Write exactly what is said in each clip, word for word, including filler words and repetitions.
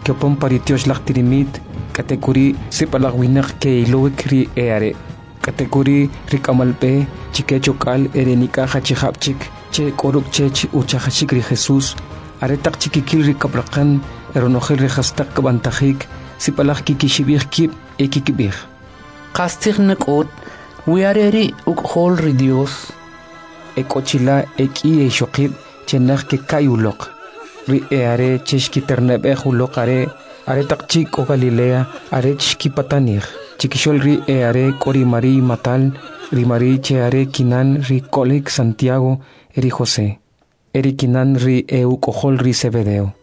Kepon paritios lactirimit, category sipalagwinak ke iluik ri eare. Category rikamalpe, chiquechokal erenika hachihapchik, che koruk chech uchahachik ri Jesús, aretak chikikil rikabrakan, eronojel rehastak kabantajik, sipalag kikishibir kip ekikibir. Kastignek ot, wiareri ukhol ri Dios. Ekochila eki e shokib, chenach ke kayulok. Ri eare cheshki ternebe hulok are, aretak chik o Galilea, are chiki patanir. Chiquishol ri eare kori Marí matal, ri Marí cheare kinan ri kolik Santiago, eri José. Eri kinan ri eu kohol ri Zebedeo.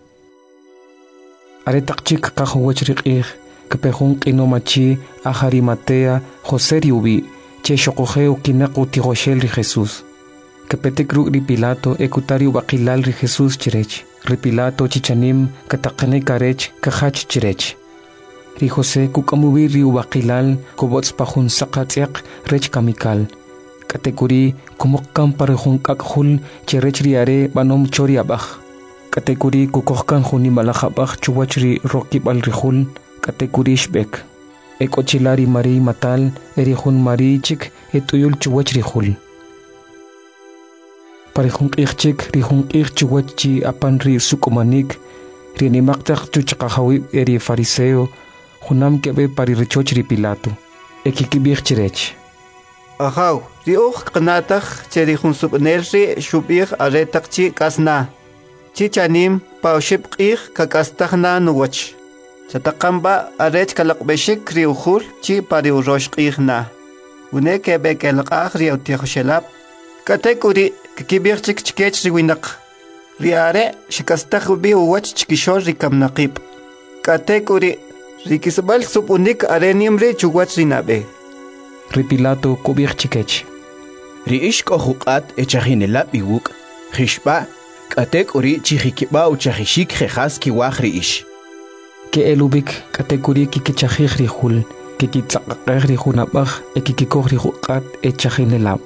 Aretak chik kahuwech ri ik, kepehun kinomachi ahari Matea, José riubi, che shokojeo kinaku tigoshel ri Jesús. Kepetekru ri Pilato ekutari bakilal ri Jesús chirech. Ri Pilato chichanim katakane karech kahach chirech. Ri José kukamubi ri ubakilal kobots pahun sakatiak rech kamikal. Kategori kumukkan parehun kakhul cherech riare banom chori abach. Kategori kukohkan huni malakhabach chuwach ri rokibal rihul. Kategori shbek. Ekochilari Marí matal erihun Marí chik etuyul chuwach rihul. Parehun ichchik rihun ich chuwach chi apan ri sukumanik. Ri nimaktak chuchakahawi eri fariseo. Hunam kebe pari richoch ri Pilato. Ekikibir chirech. Ahaw, ri uch knatak cheri hun subner ri shubir aretak chi kasna. Chi chanim paushib qih kakastahna nuwach. Chatakamba arech kalakbeshik ri ukhul chi pari urosh qih na. Une kebe kelqah ri utikhshelap. Katekuri kikibir chik chikech ri winak. Ri are shikastahubi uwach chikishor ri kamnaqib. Katekuri Rikisbal supunik arenimre chuwach rinabe. Ri Pilato kubir chikech. Ri ishko hukat echajinelap iwuk. Khishba katek uri chihikiba uchahishik khas kiwach ri ish. Ke elubik katekuri kikichahih ri hul. Kikitsaqaqeh ri hunabach ekikikoh ri hukat echajinelap.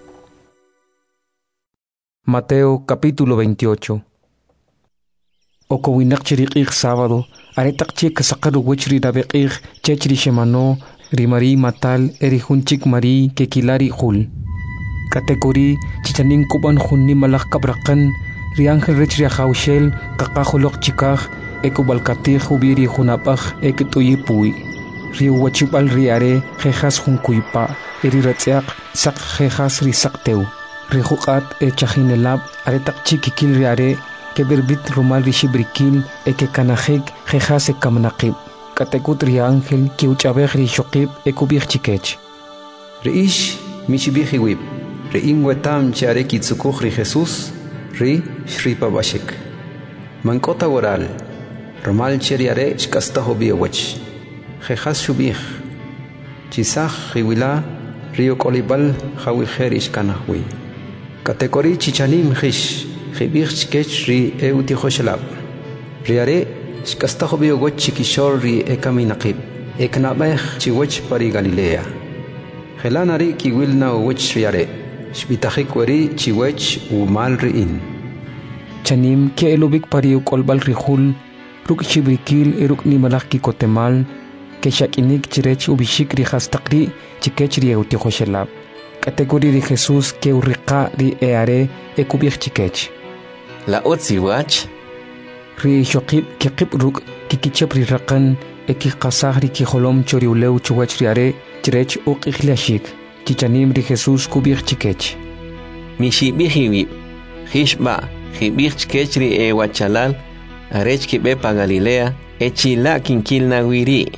Mateo capítulo veintiocho. Okowinak chiriqih sábado. Aretak chik sakaru wichri nabeqih chechri shemano ri Marí matal eri hunchik Marí ke kilari hul. Kategori chichanin kuban hunni malak kabrakan ri ángel rechri haushel kakahulok chikah ekubalkatih hubiri hunapach eketuyipui. Ri wachibal ri are jejas hunkuipa eri ratziak sak jejas ri sakteu. Ri hukat echajinelab aretak chikikil ri are que berbit rumal rishibrikil e que kanajek jejas e kamnaqib. Katekut ri ángel que uchabej ri shokib e kubir chikech. Riish mishibihi wib. Ri ingwetam chare kitsukuj ri Jesús. Ri shripa bashik. Mankota woral. Rumal cheriare shkastaho biowech. Jejas shubij. Chisaj riwila rio kolibal jawijer ishkanahwi. Kategori chichanim jish. Khibir chikech ri eutihoshelab. Riare shkastaho biogoch chikishor ri ekaminaqib. Eknabech chiwech pari Galilea. Helanari kiwilna uwech riare. Shbitahik weri chiwech umal riin. Chanim ke elubik pari ukolbal rihul. Ruk chibrikil eruk ni malak kikotemal. Ke shakinik chirech ubishik ri hastakri chikech ri eutihoshelab. Kategori ri Jesús ke urriqa ri eare ekubir chikech. La otziwach ri shokib kikib ruk kikichep ri raqan eki qasah ri kiholom chori uleu chuwach ri are chirech uq ikhlashik chichanim ri Jesús kubir chikech. Mishibihiwi Hishba Hibir chikech ri e wachalal arech kibe pa Galilea echila kinkil na wiri.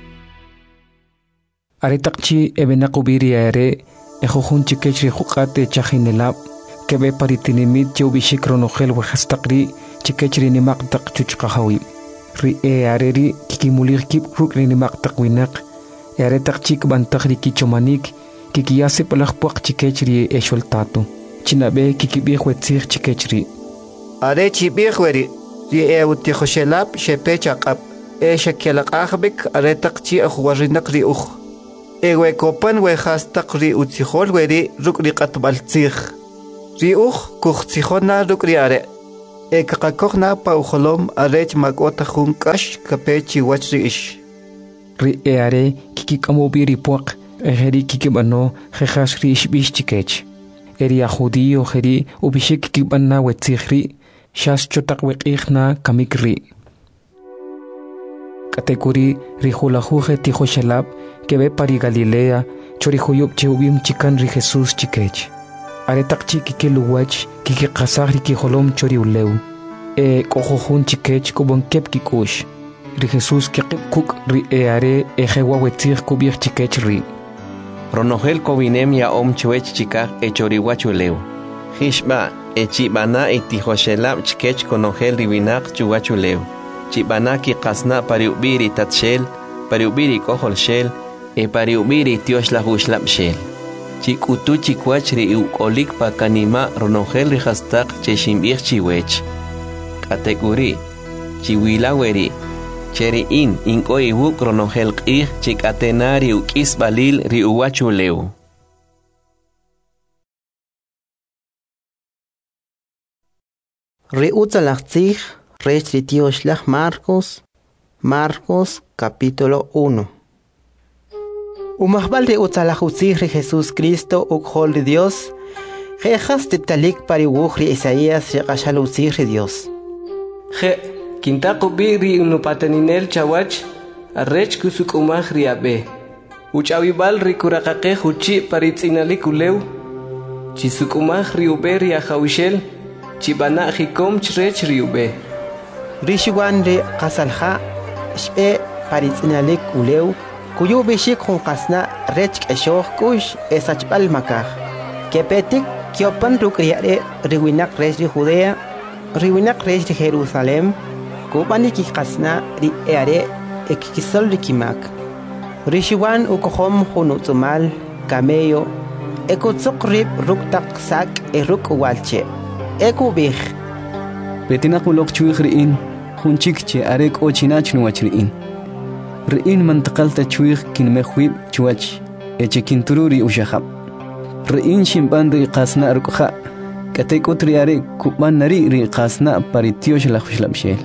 Aretakchi ebenakubiri are ejohun chikech ri hukate chajinelab kebe paritinimit chubishik ronojel wajastakri chikechri ni maqtaq chuchqahawi ri e areri kikimulir kip ruk ni maqtaq winak ere taqchik bantaqri kichomanik kikiyase palaqpuaq chikechri e sholtato chinabe kikibih wetzir chikechri are chibih weri ri e utihoshelab shepechaqab e shakelaqahbik are taqchi akhwarinak ri ukh e wekopan wejastaq ri utsihol weri ruk ri qatbaltzih Riuch kuchtichona rukriare. e kakakokna pa ujolom arech makota jun kash kape chiwach riish. Ri eare kikikamobi ripuak ejeri kikibano jejas riish bish chikech. Eri a judío jeri ubishik kikibana wetzihri shas chotak wekihna kamikri. Katekuri rijulajuje tijo shalab que ve pari Galilea chorijuyub cheubim chikan ri Jesús chikech. Aretak chiki ke luwach kiki kasahri ki holom chori uleu. E kohojun chikech kubon kep kikush. Ri Jesús ke kuk ri eare e jewa wetzih kubir chikech ri. Ronogel kobinem ya om chuech chikak e choriwach uleu. Hishba e chibana e tijoshelab chikech konogel ribinak chuwach uleu. Chibana ki kasna pariubiri tatshel, pariubiri kohol shel, e pariubiri tiosh la hushlab shel. Chikutu chikwach ri ukolik pa kanima ronogel ri hastak cheshimbir chiwech. Kategori, chiwilaweri, cheri in inko iwuk ronogel qih chikatena ri ukis balil ri uwachu leu. Ri utzalachtzich Rech Tioslach Marcos, Marcos capítulo uno. Umahbal de utzalajutzich Jesús Cristo ukhol de Dios, jejas titalik pariwuchri Isaías shekashalutzich Dios. Je, kintaku biri unupateninel chawach, arrech kusukumach riabe. Uchawibal rikurakake huchi paritzinalik uleu, chisukumach riube riajawishel, chibana hikom chrech riube. Rishiwan re qasalha shbe paritzinalik uleu kuyu bishik hun qasna rech eshoh kush esachbal makah kepetik kyopan rukriare riwinak rej ri Judea riwinak rej ri Jerusalem kubani ki qasna ri eare ekikisol rikimak Rishiwan ukohom hunutzumal camello ekutzuqrib ruktak sak eruk walche ekubih Betina kulok chuig riin, hunchikche arek ochinach nuach riin. Riin mantakalta chuig kin mehwib chuach, eche kintururi ushahab. Riin shimpan ri qasna arukha, katek utri arek kuban nari ri qasna paritiosh la khushlabshel.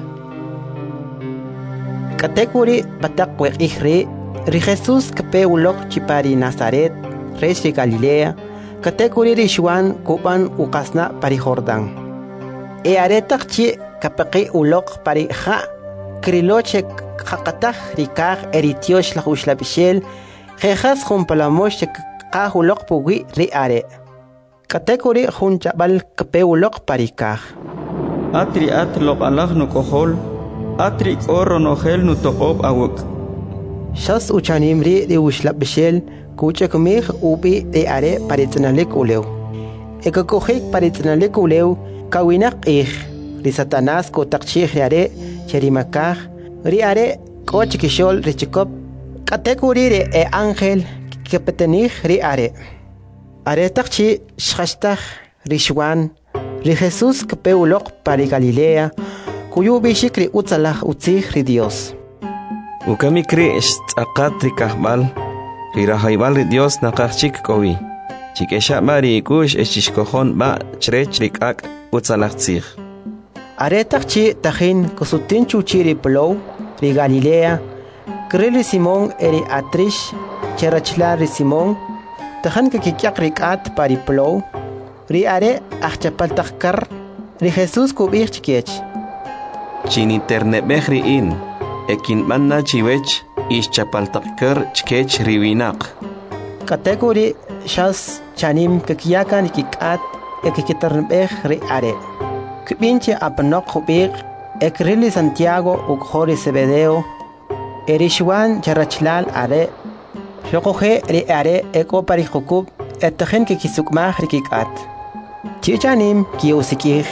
Katek uri batak wek ihri, ri Jesus kape ulok chipari Nazaret, res ri Galilea, katek uri ri Shuan kuban uqasna pari Jordan. E aretak chi kapaki ulok pari ha kriloche kakatak rikak eritiosh la hushlabishel jejas jun palamosh ka ulok pugi ri are katekuri jun chabal kape ulok parikak atri at lok alach nu kohol atri oro nogel nu tokob awuk shas uchanimri ri hushlabishel kuche kumih ubi ri are paritnalik uleu ekakojik paritnalik uleu Kawinak ich, ri Satanás ko takchih riare, cherimakah, riare, ko chikishol richikop, katekuri re e ángel, kepetenich riare. Are takchi, shhashtach, rishwan, ri Jesús kepeulok pari Galilea, kuyu bishik ri utzalach utzich ri Dios. Ukamikri istakat ri kahbal, ri rahaibal ri Dios nakachik kowi. Chikesha mari kush eshishkohon ba chrech rikak utzalachtzich. Aretakchi tajin kosutin chuchiri plow ri Galilea, krili Simón eri atrish, cherachla ri Simón, tajan kikyak rikat pari plow, ri are achchapaltakar, ri Jesús kubich chikech. Chiniternebech ri in, ekin manna chiwech ischapaltakar chkech riwinak. Kategori shas chanim kikiyakan kikat ekikitarnbech ri are. Kibinche apanok hubik ekrili Santiago ukhori Zebedeo erishwan charachlal are shokoje ri are eko parihukub etajen kikisukmah rikikat. Chichanim kiusikih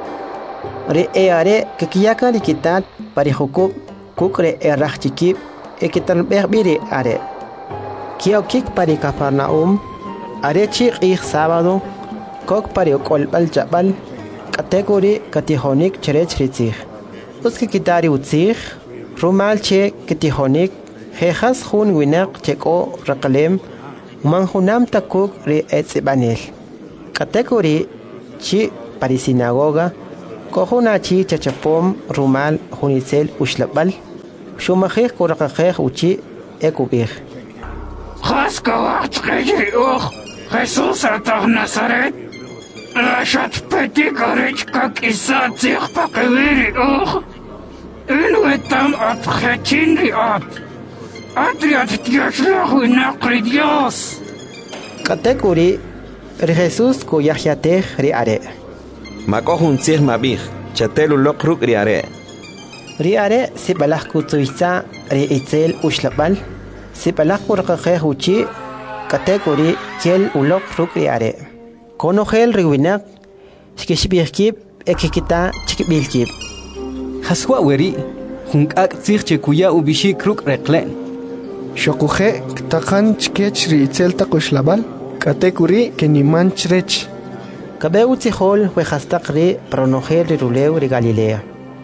ri e are kikiyakan rikitat parihukub kukre erachchikib ekitarnbech biri are. Kiokik pari Capernaum, arechik ich sábado, kok pari okolbal chabal, kategori katihonik cherech ritzich. Uski kitari utzich, rumal che katihonik, jejas hun winak cheko rakalem, manjunam takuk ri etzibanil. Kategori chi pari sinagoga, Kohunachi chachapom rumal hunisel ushlabal. Shumajej korakajej uchi ekubij. Haskawat kejriuch, Jesús atah Nazaret. Rashat petit garich kak isa zich pakewiri uch. Inuetam at khechinri at. Adriat tiashlahu naqri Dios. Katekuri Jesús kuyahjatej riare. Makohun zich mabij, chatelu lokruk riare. Riare sibalaj kutuisa ri itzel ushlabal. Sibalaj korakajej uchi katekuri kiel ulok ruk riare. Konogel riwinak shkishbirkib ekikita chikbilkib. Haswa weri hunkak tsirche kuya ubishi kruk reklen. Shokuje ktakan chkech ri itzel takushlabal. Katekuri keniman chrech. Kabeu tzihol wejastak ri pronogel ri ruleu ri Galilea.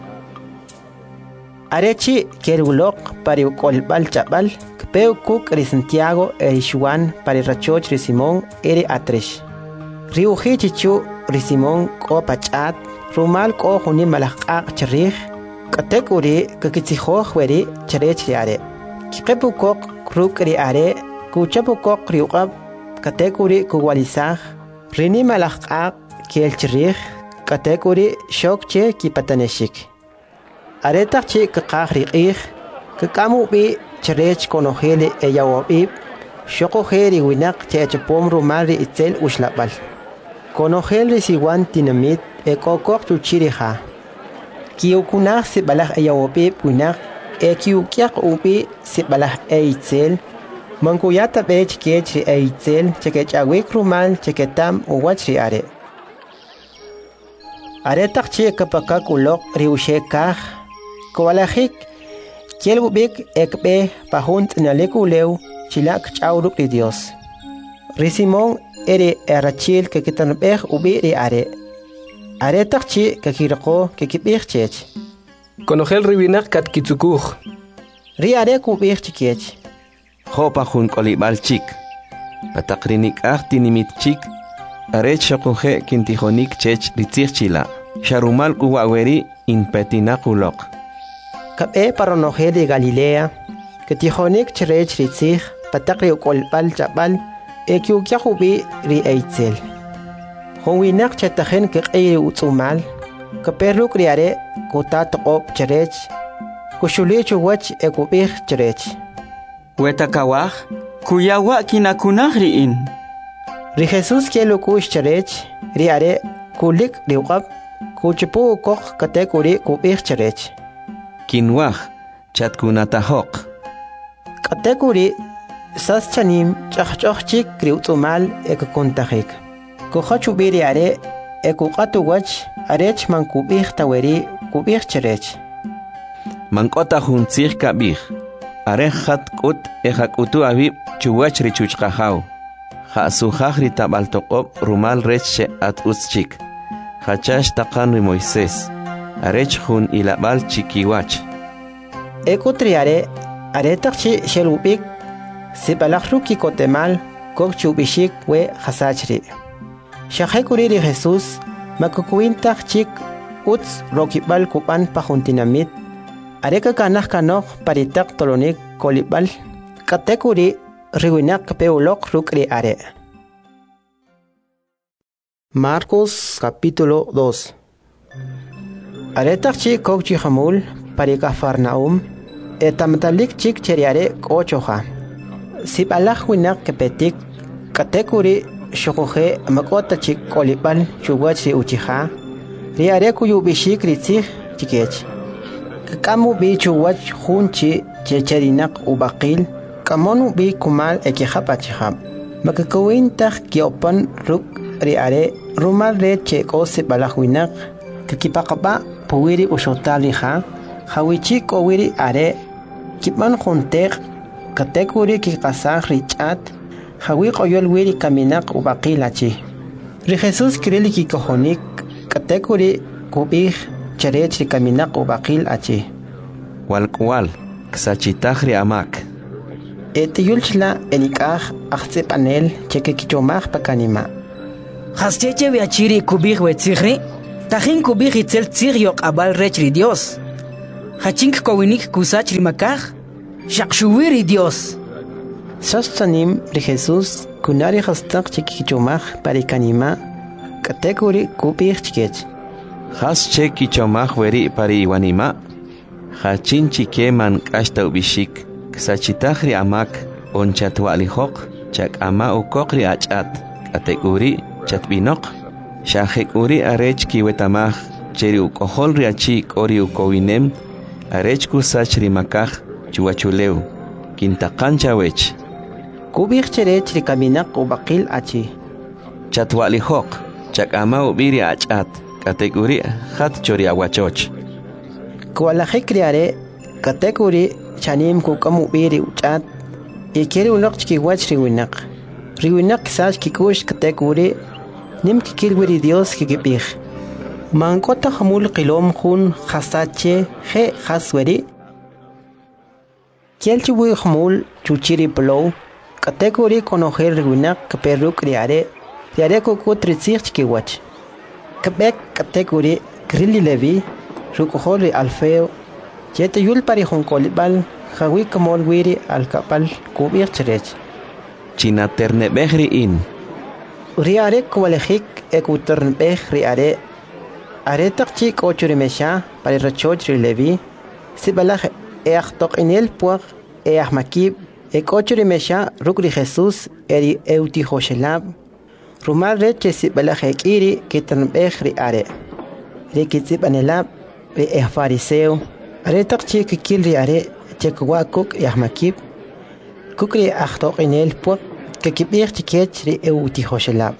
Arechi kerulok pari kolbal chabal. Kpeu kuk ri Santiago eri Juan pari rachoch ri Simón eri atresh. Riuji chichu ri Simón ko pachat. Rumal ko huni malakak cherich. Katekuri kakitzihoj weri cherech ri are. Kipepu kok kruk ri are. Kuchapu kok riuqab. Katekuri kuwalisaj. Rini malakak kiel cherich. Katekuri shokche kipataneshik. Aretak chi kakak riqih. Kakamu bi cherech konogele eyawabib. Shokojeri winak chechapom rumari itzel ushlabal. Konogel risiwan tinamit ekokok chuchiriha. Kiukunach sibalah eyawabib winak ekiukyak ubi sibalah eitzel. Mankuyata bech kech eitzel chekech awik rumal cheketam uwachri are. Aretak chi kapakak ulok riushekaj. Kowalajik kiel ubik ekbe pahunt nalekuleu chilak chauruk ri Dios. Risimón ere erachil que kitanbej ubi ri are. Aretak chi kakirako kikibij chech. Konogel riwinak kat kitsukuj. Ri are kubij chikech. Hopa hun kolibal chik. Patakrinik ahtinimit chik. Arech shokuje kintijonik chech ritzirchila. Sharumal kuwaweri in petinakulok. Kabe paronoje de Galilea. Ketijonik cherech ritzij. Patakri ukolbal chabal. Ekiukyahubi ri eitzel. Honwinak chetajen kekei utsumal. Kaperluk riare kutatokop cherech. Kushulichu wach ekubij cherech. Wetakawaj, kuyawa kinakunaj riin. Ri Jesús kielukush cherech. Riare kulik riuqab. Kuchipu kok katekuri kubij cherech. Kinwaj, chatkunatajok. Katekuri sas chanim chachchok kriutumal ekakontajik. Kuchachubiri are ekukatuwach arech mankubij taweri kubij cherech. Mankota huntzir kabij. Arehat kut ejakutu abib chuwach richuchkajaw. Jasujaj ritabaltokop rumal reche at uschik. Hachash takan ri Moisés. Arech hun ilabal chikiwach. Ekutriare aretakchi shelubik. Sibalajruki kotemal kok chubishik we hasachri. Shahekuri ri Jesús makukuintak chik uts rokibal kupan pajuntinamit. Areka kanaj kanok paritak tolonik kolibal. Katekuri riwinak peulok rukri are. Marcos capítulo dos. Aretak chik kok chihamul parika Farnaum. Etamtalik chik cheriare kochoja. Sibalaj winak kepetik. Katekuri shokoje makota chik kolibal chuwachi uchija. Riare kuyubishik ritzig chikech. Kamu bi chuwach hunchi checherinak ubakil. Kamonu bi kumal ekihapachihab. Makakawintak kiopan ruk riare rumal re cheko sibalaj winak. Kakipakaba puwiri ushotalija. Hawichik owiri are. Kipan juntek. Katekuri kikasaj richat. Hawi koyol wiri kaminak ubakilachi. Ri Jesús kirili kikojonik. Katekuri kubij cherech ri kaminak ubakil achi. Walkwal ksachitajri amak. Etiyulchla enikaj achse panel cheke kichomaj pakanima. Hasteche viachiri kubij wetzigri. Tajin kubih itzel tziriok abal rech ri Dios. Hachink kowinik kusach rimakaj. Shakshuwiri Dios. Sastanim ri Jesús kunari hastak chikichomaj parikanima. Katekuri kubih chikech. Has chekichomaj weri pari iwanima. Hachin chikeman kashta ubishik. Ksachitahri amak onchatwalihok. Chak ama ukokri achat. Katekuri chatbinok. Shahekuri arech kiwetamaj. Cheri ukohol riachik ori ukowinem. Arech kusach rimakaj. Chuachuleu. Quintacancha wech. Kubich cherech rikaminak ubakil achi. Chatwalihok. Chakama ubiri achat. Katekuri hat chori aguachoch. Kualajik riare. Katekuri chanim kukamu ubiri uchat. Ikeri ulok chikiwach riwinak. Riwinak sach kikush katekuri. Nim kikilwiri Dios kikipich. Mankota hamul kilom hun hasache he hasweri. Kielchi wi hamul chuchiri plow. Kategori konoher riwinak kaperuk riare. Riare kuku tritzich kiwach. Kabek kategori grilli levi. Rukuhori alfeo. Jete yul pari honkolibal. Hawi kamol wiri al kapal kubir cherech. China terne behri in. Riare kualejik ekutern beh riare. Aretak chik ochuri mesha pari rachoch rilevi. Sibalaj eachtok inel puag eachmakib. Ek ochuri mesha rukri Jesús eri euti hoshelab. Rumal reche sibalaj ekiri kitern beh riare. Rikitsib anelab be eh fariseo. Aretak chik kil riare chekwa kuk eachmakib. Kukri achtok inel puag. Kekibir tikech ri euti hoshelab.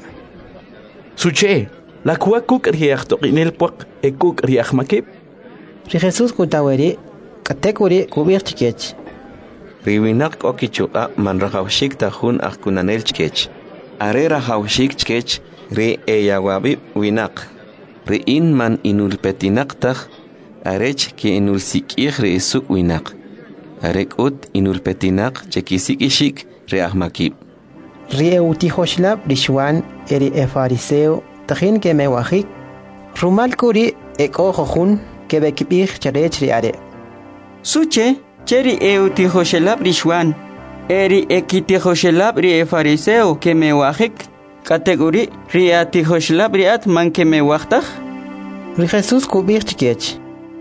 Suche, la kua kuk riachtok inel puak e kuk riachmakib. Ri Jesús kutaweri, katekuri kubir tikech. Riwinak okichuka man rahawshik tahun akunanel chkech. Are rahawshik chkech ri eyawabib winak. Ri in man inulpetinak tah, arech ki inulsikich ri isuk winak. Arek ut inulpetinak chekisik ishik ri ahmakib. Rieuti hoshlab rishwan eri e fariseo tajin ke me wajik rumal kuri eko jojun ke bekibir charech riare. Suche cheri euti hoshlab rishwan eri ekiti hoshlab ri e fariseo ke me wajik kategori riati hoshlab riat man ke me wajtaj. Ri Jesús kubir chikech.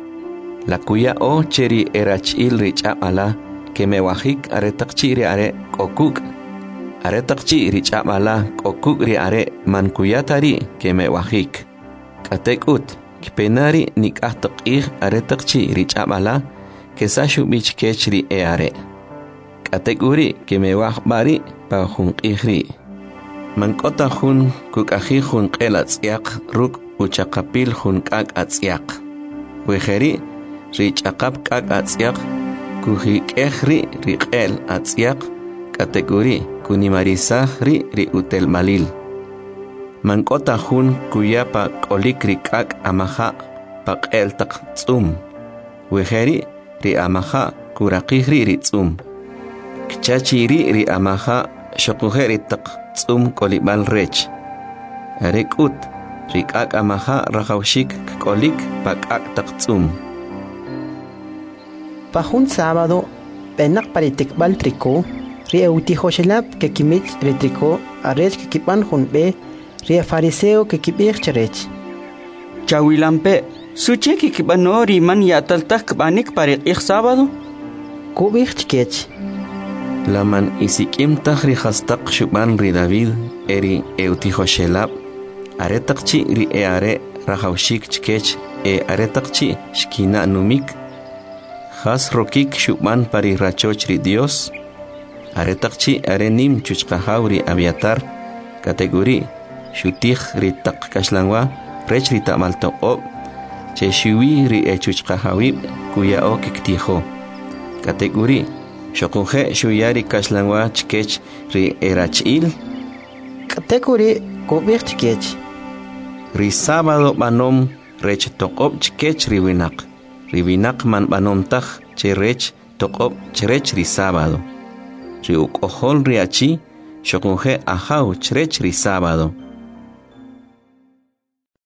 La kuya o cheri erachil richamala ke me wajik aretak chiri are kokuk. Are takchi richa mala kokuk ri are man kuyatari ke me wajik. Katek ut kpenari nikah takih are takchi richa mala ke sashu bich kechri e are. Katek uri ke me waj bari pa hun ihri. Man kota hun kukahi hun qelatsiak ruk uchakapil hun kak atsiak. Wejeri richakap kak atsiak kuhi kehri riqel atsiak kategori kunimarisah ri ri utel malil. Mankota hun kuyapa kolik rikak amaha pak el tak tsum. Wejeri ri amaha kurakih ri ri tsum. Kchachiri ri amaha shokuheri tak tsum kolibal rech. Rekut rikak amaha rahawshik kolik pakak tak tsum. Pahun sábado penak paritikbal triko. Ri euti hoshelab ke kimich retriko arech ke kipan hunbe ri fariseo ke kibir cherech. Chawilampe suche ke kibanori man yataltak banik parik ik sábado. Kubir chikech. Laman isikim tahri hastak shuban ri David eri euti hoshelab aretakchi ri e are rahawshik chikech e aretakchi shkina numik. Has rokik shuban pari rachoch ri Dios. Aretakchi arenim chuchkahauri aviatar kategori shutih ritak kashlangwa rech rita maltoko che shiwi ri e chuchkahawib kuya o kiktijo kategori shokunje shuyari kashlangwa chkech ri erachil kategori kubir chkech ri sábado banom rech tokop chkech ri winak ri winak man banom taj che rech tokop chrech ri sábado. Riuk ojol riachi, shokunje ajau chrech ri sábado.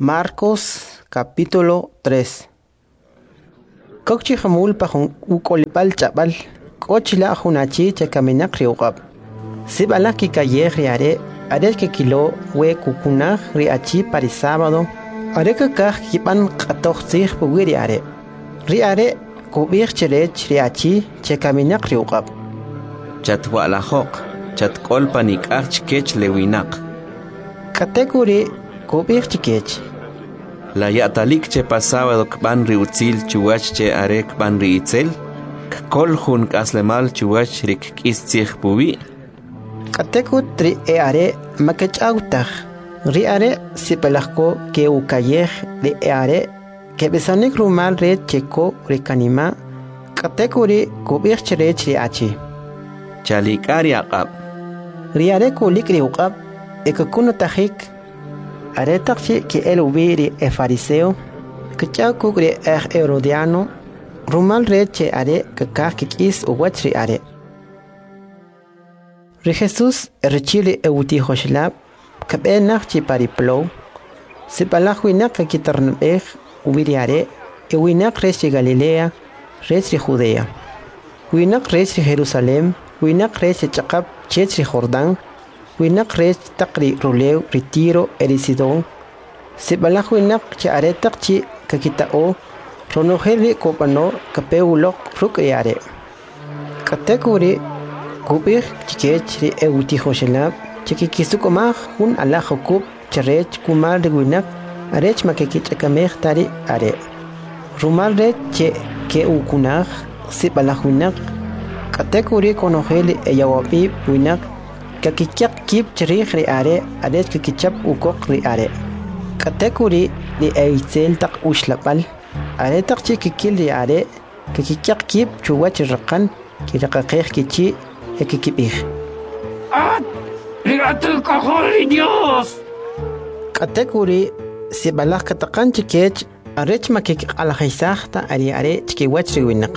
Marcos capítulo tres. Kokchi hamul pahun ukolipal chabal, kochila hunachi chekaminak riugab. Sibalaki kaye riare, are que kilo we kukunag riachi para sábado, are que kah kipan katoxig puwiriare. Riare kubir cherech riachi chekaminak riugab. Chatwalahok, chatkolpanik archkech lewinak. Kategori kubir chikech. La yatalik che pasaba kban riutzil chuach che arek ban riitzel, kol hun kaslemal chuach rik kistzich pubi. Katekut tri e are makech autach, ri are sipelachko ke ukayej de e are, ke besanik rumal re cheko rikanima, katekuri kubir cherech riachi. Chalikari aqab. Ri are kulik riuqab, ekakunotajik, aretakchi que el ubiri e fariseo, que chakugre er herodiano, rumal reche are que kakikis uwachri are. Ri Jesús rechili e uti hoshlab, que benachchi pariplow, se palahuinak que quitarnbeg ubiri are, e winak rechi Galilea, rechi Judea. Winak rechi Jerusalem, winak rechi chakab chechi Jordán, winak rech takri ruleu retiro erisidon se balak winak che aretak chi kakitao ronojeli kopano kapeulok rukayare katekuri kubir chikechri euti hoshelab chikikisukomaj hun alajokub cherech kumar de winak arech makekichakamej tari are rumal rech che ke ukunaj se balak winak katekuri konojeli eyawapi winak kakichak kip cherih ri are adet kakichap ukok ri are katekuri li eitzel tak ushlapal are tak chi kikil ri are kakichak kip chuwach raqan kiraqaqih kichi ekikibih ¡Ah! ¡Mírate el Dios! Katekuri si balak kataqan chikech arech makik alhaisahta ari are chikiwach ri winak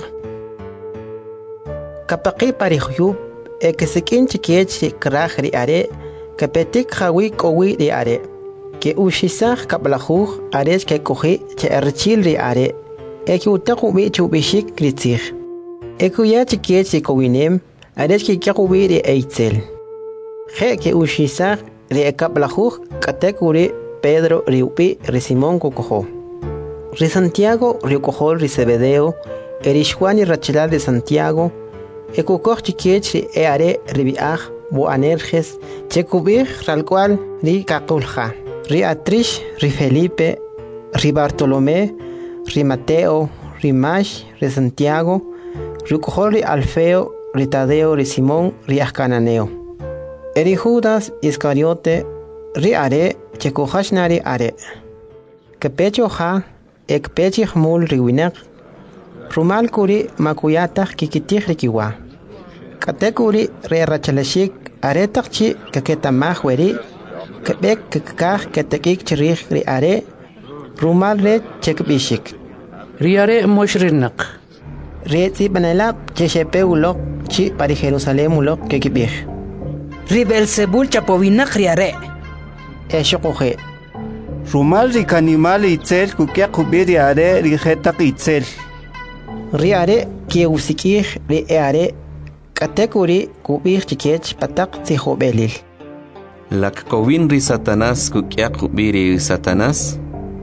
kapaqi parihuyub e que se quien chiquiech kraj ri are que petik hawi kowi ri are que ushisach kablahuj are que coge che archil ri are e que utaku bi chubishik kritzich e que ya chiquiech kowinem are que kawi ri eitzel je que ushisach ri kablahuj katekuri Pedro ri upi ri Simón kokojo ri Santiago ri kojo ri Zebedeo eri Juan y Rachel de Santiago Ekukor chikech e are ribiach bo anerges chekubir ralcual ri kakulja ri Atrish ri Felipe ri Bartolomé ri Mateo ri Mash ri Santiago ri Cojol ri Alfeo ri Tadeo ri Simón ri Ascananeo eri Judas Iscariote ri are chekujashnari are kepecho ha ek pechich mul ri winak rumal kuri makuyatach kikitich rikiwa katekuri re rachalashik aretakchi kaketamaj weri kebek kakaj ketekik chirih ri are rumal re chekbishik ri are moshrinak re tsi banalab cheshepe ulok chi pari Jerusalem ulok kekibih ri Belzebul chapovinak ri are e shokoje rumal ri kanimal itzel kukia kubiri are ri jetak itzel ri are ki usikih ri are katekuri kubir chikech patak tzihobelil lak kovin ri Satanás kukia kubiri Satanás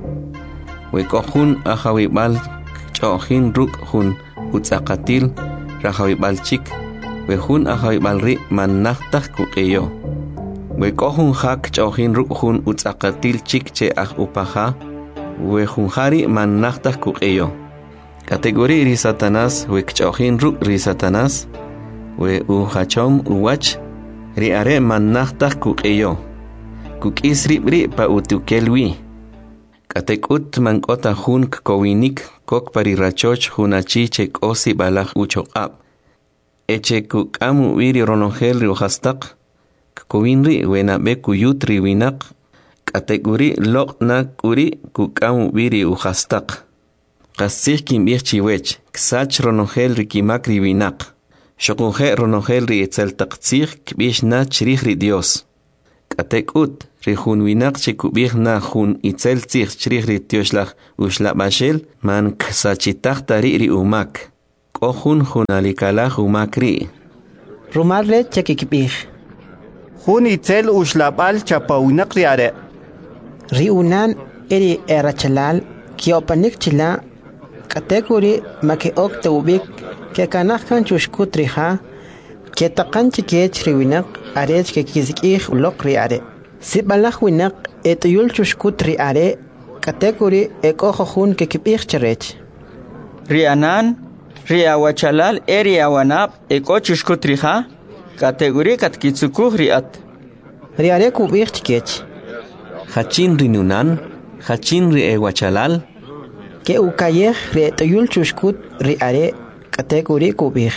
we kohun ahawibal chohin ruk hun utzakatil rahawibal chik we hun ahawibal ri manachtak kukeyo we kohun hak chohin ruk hun utzakatil chik che ah upaha we hun hari manachtak kukeyo kategori ri Satanás we chohin ruk ri Satanás we u hachom uwach ri are manachtak kukeyo kukisri bri pa utukelwi katekut mankota hun kowinik kok pari rachoch hunachi chek osi balach uchoqab eche kukamu wiri ronongel ri uhastak kowinri wena be kuyutri winak kategori lokna kuri kukamu wiri uhastak qasih kimbih chiwech ksach ronongel ri kimakri winak shokunje ronongel ri etzel taqtzih kbishna chrih ri Dios Katekut, rihun winak chekubih na hun itzel tzich chrih ri tioslach uslabashel man ksachitach tari ri umak. Kohun hun alikalach umak ri. Rumal re chekikibih. Hun itzel uslabal chapawinak riare. Ri unan eri erachalal kiopanik chila kategori make ok teubik ke kanakkan chushkut riha ke taqan chikech riwinak arech ke kizikih ulok riare. Sibalach winak etuyul chushkut riare kategori ekojohun ke kibih cherech. Rianan, riawachalal eri awanap eko chushkut riha kategori katkitsukuh riat. Riare kubih chikech. Hachin rinunan, hachin ri ewachalal. Ke ukayeh re toyul chushkut riare kategori kubih.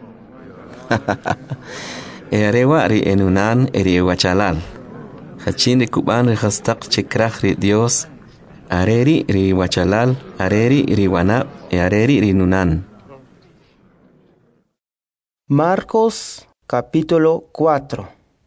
Earewa ri enunan eri ewachalal. Hachin ri kuban ri hastak chekrach ri Dios. Areri ri wachalal, areri ri wanap, e areri ri nunan. Marcos capítulo cuatro.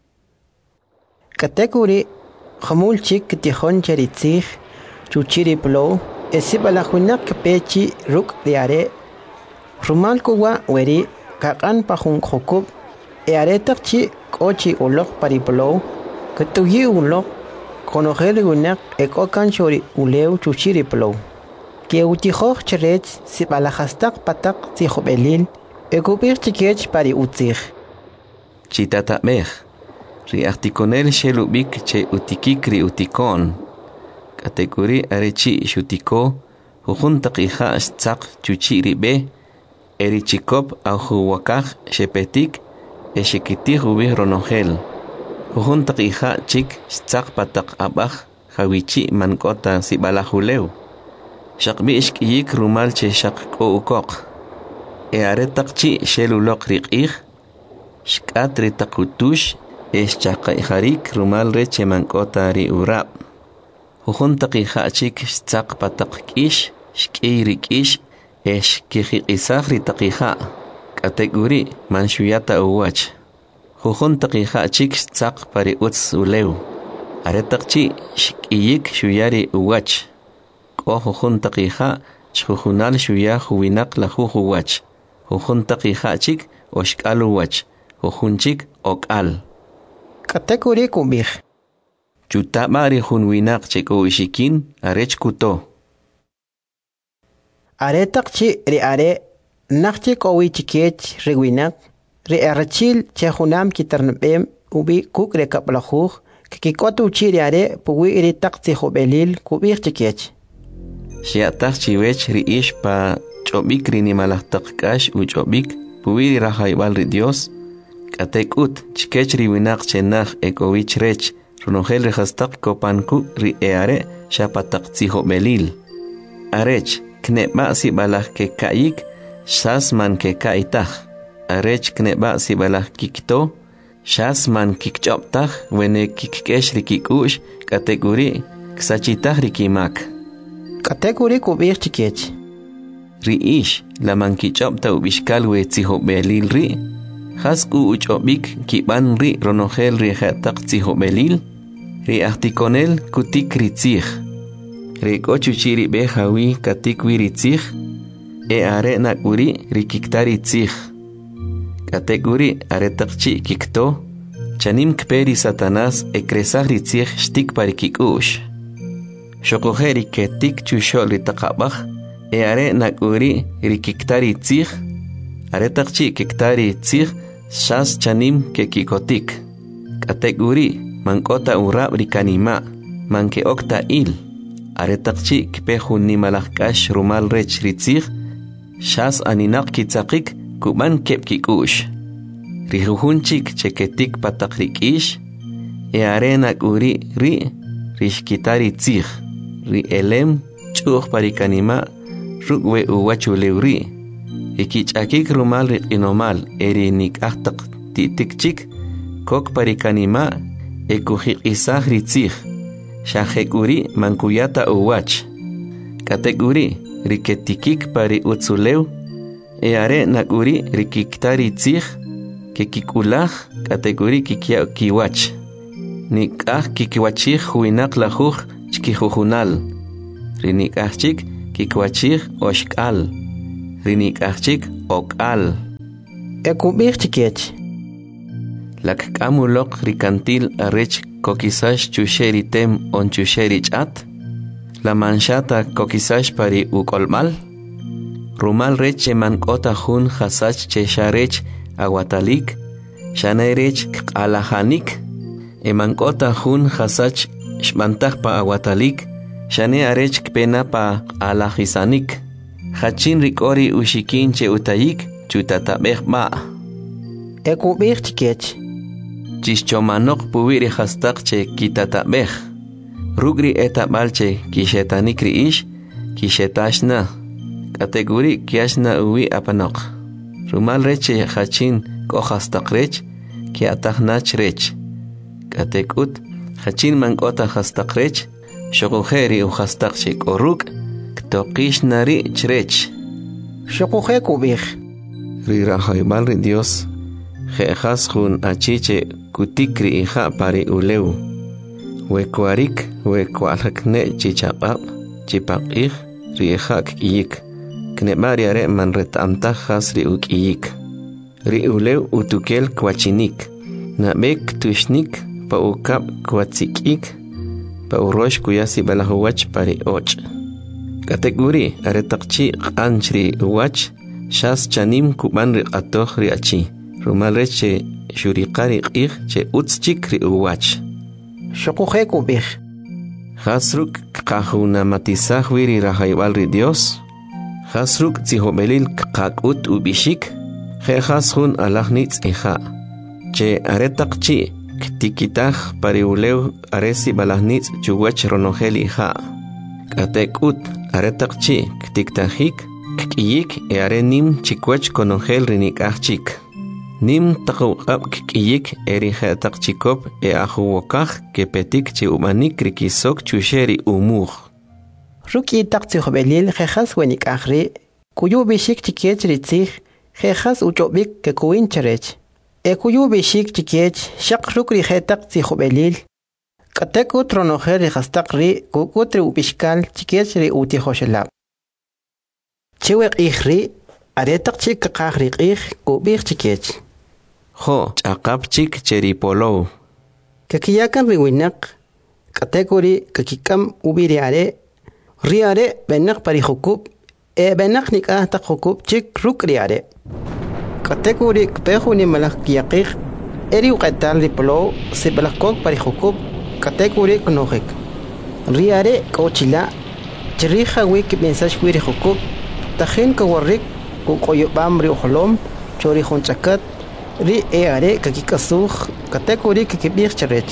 Kategori Hamul chik tihon cheritzig, chuchiri plo, esibalahuinak pechi ruk diare, rumal kuwa weri, kakan pahun hokub, earetak chi kochi ulok pariplo, ketuyi ulok, konogeli winak ekokan chori uleu chuchiri plo. Ke utihoch cherech sibalahastak patak zihobelil, ekubir chikech pari utzig. Chitata mech. Ri articonel shelubik che utikik ri utikon. Kategori arechi shutiko, hujuntak iha stzak chuchi ribe, eri chikop au huwakaj shepetik, e shekitih ubih ronogel. Hujuntak iha chik stzak patak abaj, hawichi mankota sibalahuleu. Shakbi ishkiyik rumal che shakko ukok. E aretak chi shelulok rikih, shkat ritakutush, es chaqay harik rumal reche mankota ri urab. Hujuntak ihachik stzak patak kish, shkei rikish, es kihiqisaj ritaqiha. Kategori manshuyata uwach. Hujuntak ihachik stzak pari utz uleu. Aretak chi shkiyik shuyari uwach. Ko hujuntak iha chujunal shuya huwinak la huwach. Hujuntak ihachik oshkal uwach. Hujunchik okal. Kategori kubih. Chutama ri hunwinak cheko ishikin arech kuto. Aretak chi ri are nakchi kowi chikech riwinak ri arachil chehunam kitarnabem ubi kuk rekaplahuj kikikotu chi ri are puwi ri takti hobelil kubih chikech. Shiatak chiwech ri ish pa chobik ri nimalahtak kash u chobik puwi ri rahaybal ri Dios. Katekut chikech ri winak chenach ekowich rech runogel rehastak kopanku ri eare shapatak tziho belil. Arech kneba si balah ke kaik shas man ke kaitach. Arech kneba si balah kikto shas man kikchoptach wene kikkesh ri kikush kategori ksachitach ri kimak. Kategori kubir chikech. Ri ish la man kichopta ubishkal we tziho belil ri. Hasku uchobik kiban ri ronogel ri hatak tziho belil, ri articonel kutik ritzich. Ri kochuchiri behawi katikwi ritzich, e are nakuri ri kiktari tzich. Kategori aretakchi kikto, chanim kperi satanas e kresach ritzich shtik pari kikush. Shokojeri ketik chushol ri takabach, e are nakuri ri kiktari tzich, aretakchi kiktari tzich, shas chanim ke kikotik. Kategori mankota urab rikanima, manke okta il. Aretakchi kpehun nimalakash rumal rech ritzich, shas aninak kitzakik kuban kep kikush. Rihuhunchik cheketik patak rikish, e arenak uri ri rishkitari tzich, ri elem chuch parikanima, rukwe uwachuleuri. Ikichakik rumal inomal eri nik ahtak titikchik kok parikanima ekuhik isah ritzich shahekuri mankuyata uwach. Kategori riketikik pari utzuleu e are nakuri rikiktari tzich kekikulach kategori kikia kiwach. nik'aj kikiwachij huinaq lajuj chkijujunal. Ri nik'ajchik kikiwachij oxk'al. Ri nik'ajchik ok'al. Ekub'ij chikech. Lakk'amuloq ri kantil arech kokisax chuxeri tem on chuxeri ch'at. La manchata kokisax pari uk'olmal. Rumal rech che mank'ota jun jasach che xarech aguatalik. Xanerech k'alajanik. E mank'ota jun jasach xb'antaj pa aguatalik. Xane arech kpena pa alajisanik. Hachin rik'ori uxikin che utayik chutatab'ej ma'. Ekub'ij chikech. Chixchomanoq puwiri hastaq che kitatab'ej. Rugri etab'al che kixetanik ri'ix kixetaxna. K'atek'uri kiaxna uwi apanoq. Rumal rech che hachin k'o hastaq rech kiatajnach rech. K'atek'ut hachin mank'ota hastaq rech xoqujeri u hastaq che k'o ruk' ktoqixna ri' chrech. Xoquje kub'ij. Ri rajayb'al ri Dios je'jas jun achiche kutikri ija pari ulew. Wekuarik wekualjakne chichaq'ab' chipaq'ij ri ija k'iyik. Kneb'ari are man ret'amtaj jas ri uk'iyik. Ri ulew utukel kwachinik. Nab'ek tuxnik pa ukab' kwatsik'ik. Pa urox kuyasi balajuwach pari och'. K'atek'uri are taqchi q'anch ri uwach xas chanim kuban ri q'atoj ri achi. Rumal rech che xuriqari q'ij che utzchik ri uwach. Xoquje kub'ij. Jasruk kqajunamatizaj wi ri rajayb'al ri Dios. Jasruk tzijob'elil kqak'ut ub'ixik. Je jas jun alajnitz ija. Che are taqchi ktikitaj pari ulew are si balajnitz chuwach ronojel ija. K'atek'ut are taqchi ktiktajik k'iyik e are nim chikwach konojel ri nik'ajchik. Nim taqawq'ab k'iyik e ri je'taq chikop e ajuwokaj kepetik chi umanik ri kisok chuxeri umuj. Ruk'i taq tzijob'elil jejas wenik'aj ri kuyub'ixik chikech ri tzij jejas uch'ob'ik kekuwin cherech. E kuyub'ixik chikech xaq ruk' ri je'taq tzijob'elil k'atek'ut ronojel ri jastaq ri kuk'ut ri ub'ixkal chikech ri utijoxelab'. Chewe q'ij ri are taq chik kaqaj ri q'ij kub'ij chikech. Jo ch'aqap chik cheri polow. Kakiyakan ri winaq k'atek'uri kakik'am ubi ri are ri are b'enaq pari jukub' e b'enaq nik'aj taq jukub' chik ruk' ri are. K'atek'uri kpeju nimalaj kiyaqij eri uq'etal ri polow sib'laj kok pari jukub' k'atek'uri knojik. Ri are k'o chila' chirij jawi kib'insax wi ri jukub' tajin kawarrik kuk'oyob'am ri ujolom chori jun ch'akat ri e are kakik'asuj k'atek'uri kikib'ij cherech.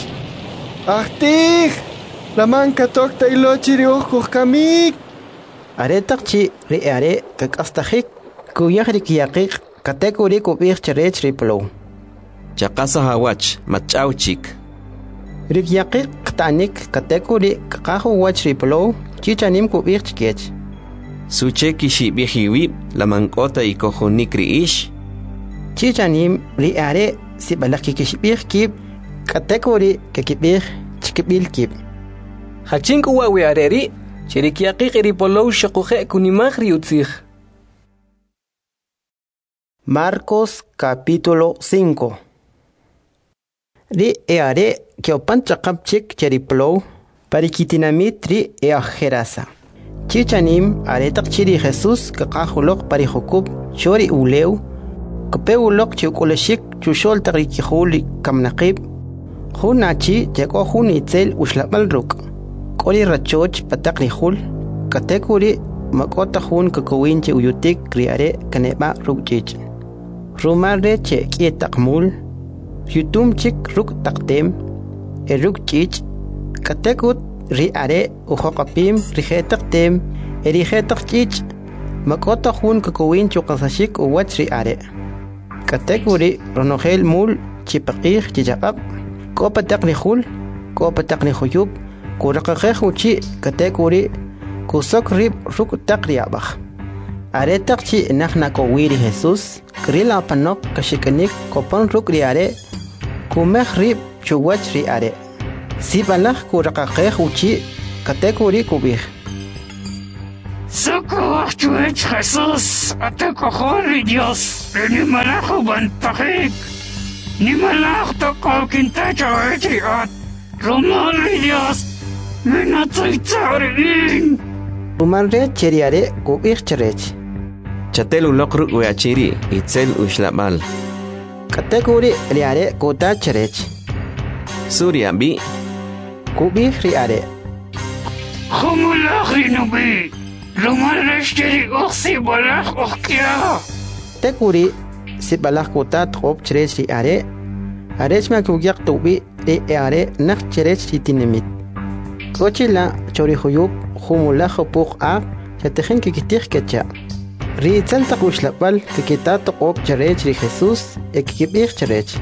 Ajtij laman katok taylochi ri uj kujkamik. Are taq chi ri e are kak'astajik kuyaj ri kiyaqiq k'atek'uri kub'ij cherech ri polow. Chaqasa hawach mach'aw chik. Ri kiyaqiq qta'nik k'atek'uri kaqaj uwach ri polow chichanim kub'ij chikech. Suche kixib'ij iwib' la mank'ota ikojunik ri'ix. Chichanim ri are sib'alaj kikixib'ij kib' k'atek'uri kikib'ij chikib'il kib'. Hachin kuwawi are ri cheri kiyaqiq ri polow xoquje kunimaj ri utzij. Marcos capítulo cinco. Ri e are kiopan ch'aqap chik cheri polow parikitinamit ri e ajerasa. Chichanim are taq chiri Jesús kaqaj uloq pari jukub' chori ulew kpe uloq chi uk'ulexik chuxol taq ri kijul kamnaqib' jun achi chek'o jun itzel uxlab'al ruk' k'o ri rachoch pataq ri jul k'atek'uri mak'o taq jun kakuwin chi uyutik ri are kaneb'a' ruk' chich'. Rumal re che k'iy taq mul yutum chik ruk' taq tem e ruk' chich' k'atek'ut ri are ujoqapim ri je'taq tem e ri je'taq chich' mak'o taq jun kakuwin chuqasaxik uwach ri are. K'atek'uri ronojel mul chipaq'ij chichaq'ab' k'o pataq ri jul k'o pataq ri juyub' kuraqajej uchi' k'atek'uri kusok rib' ruk' taq ri ab'aj. Are taq chi' naj nak'owi ri Jesús kril apanoq kaxik'anik kopon ruk' ri are kumej rib' chuwach ri are. Sibalaj kuraqaqej uchi katekuri kubij. Socorro, Jesús, a te cojones, Dios, ni malajo bantajik, ni malajo tocó quintacho etiot, Roman, Dios, me no soy taurin. Roman re cheriare kubij cherech. Chatel ulokru uachiri, itzel ushlamal. Katekuri riare kota cherech. Surya bi. Kubij riare. Humulach rinubi. Roman resteri oxi balach okia. Tekuri si balach kota trop cherech riare. Arech ma kugyak tubi riare nak cherech ritinemit. Kochila chori huyub humulach puk a chatejen kikitich kecha. Riitzal taquxlapal kikitato qop cherech ri Jesús ekibij cherech.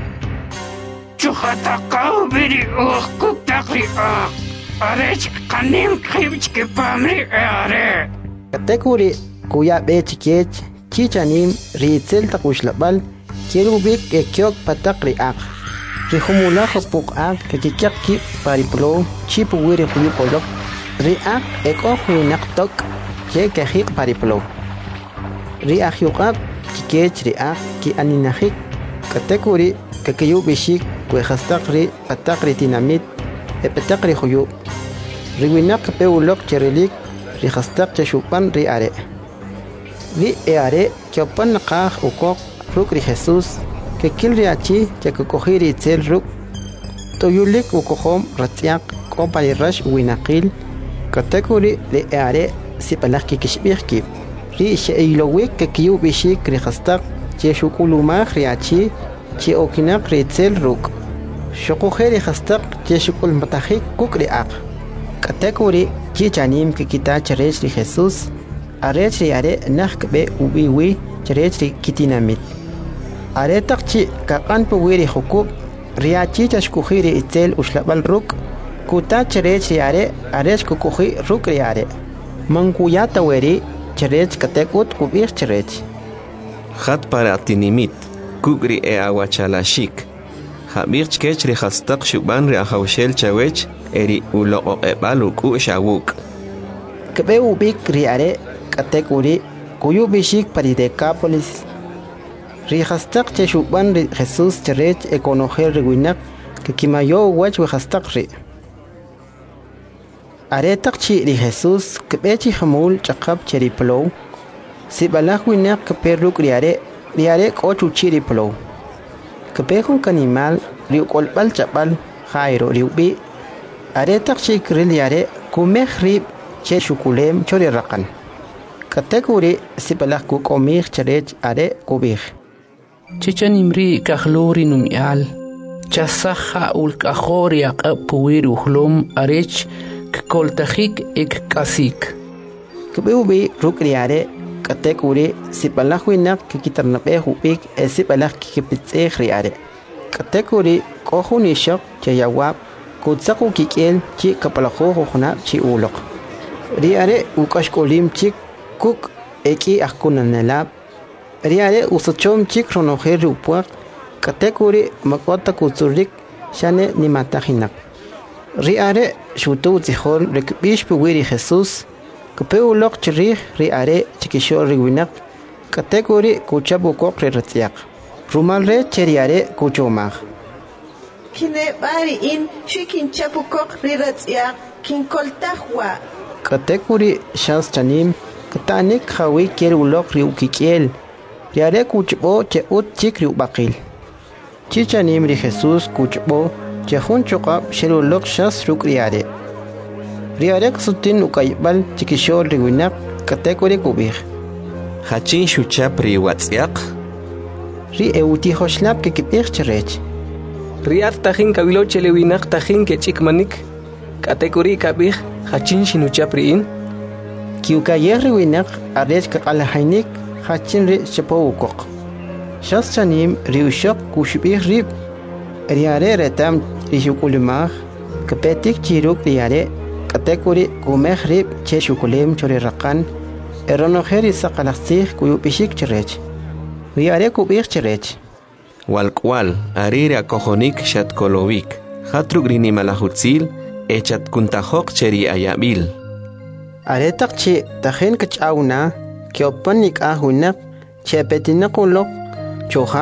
Chuhataqaw biri uq kuktaqri a. Arech qanim qibch kipamri are. Katekuri kuya bechikech chichanim riitzal taquxlapal kirubik ekyok pataqri aq. Rihumulaj puk aq kikikyak ki pariplo chipu wiri huyupolok. Ri aq eko huinaqtok ye kajik pariplo. Riak yukab kikech riak ki aninahik katekuri kakayu bishik kwe khastakri patakri tinamit e patakri khuyu riwinak peulok cherelik ri khastak chashupan ri are ri e are kyopan qah ukok ruk ri Jesus ke kil riachi ke kokhiri tsel ruk toyulik ukohom ratyak kompani rash winaqil katekuri ri e are sipalak kikishbirki ri sheilowik ke kiu bishik ri khastak che shukulumaj riachi che okinak ri tsel ruk shokuje ri khastak che shukul matajik kuk ri aq katekuri chi chanim ke kita cherech ri Jesus arech ri are nak be ubiwi cherech ri kitinamit are takchi kakan puwiri hukub riachi chashkuji ri tsel ushlabal ruk kuta cherech ri are arech kukuji ruk ri are mankuyata weri cherech katekut kubir cherech. Hat para tinimit, kugri e awachalashik. Habir chkech ri hastak shuban ri ahawshel chawech eri ulo ebalu ku shawuk. Kebe ubik ri are katekuri kuyu bishik pari Decapolis. Ri hastak che shuban ri Jesus cherech ekonogel ri winak ke kimayo wach we hastak ri. Are takchi ri Jesus kebechi hamul chakap cheri plow si balak winak keperuk riare riare kochu chiri plow kepehun kanimal ri kolbal chapal khairo riubi are takchi kriliare kumekhrib che shukulem chori raqan katekuri si balak ku komir cherech are kubih Chichan imri kahlori numial chasaha ul kahori aqpuir uhlum arech koltajik ek kasik kebeubi rukriare katekuri sipalahwinak kikitarnape hubik e sipalak kipitse khriare katekuri kohuni shok chayawab kutsaku kikel chi kapalaho khona chi ulok riare ukashkolim chik kuk eki akunanelab riare usochom chik ronoher rupuak katekuri makota kutsurik shane nimatahinak riare shutu zihor rekbish puwiri Jesus kupeulok chirih riare chikishor riwinak kategori kuchabu kokre ratziak rumalre cheriare kuchomag kine bari in shikin chapu kokre ratziak kin koltahwa kategori shans chanim katanik khawi kerulok riukikiel riare kuchbo che ut chikri ubaqil chichanim ri Jesus kuchbo Jehun chokap sherulok shas ruk riare. Riare ksutin ukaybal chikishor riwinak katekori kubih. Hachin shuchap ri watsiak. Ri euti hoshlap ke kipir cherech. Riar tajin kabilo chelewinak tajin ke chikmanik katekori kabih hachin shinuchap riin. Kiukayer riwinak arech kakalahainik hachin ri chapo ukok. Shas chanim riushok kushbih rib. Riare retam rishukulumag kepetik chiruk riare katekuri kumehrib che shukulem chori raqan eronoheri saqalaxsih kuyu pishik cherech riare kubir cherech walkwal arire akojonik shatkolovik hatrugrini malahutzil echat kuntajok cheri ayabil. Aretak chi tajen kachawna, kiopan nik ahunak, chepetinakulok, choha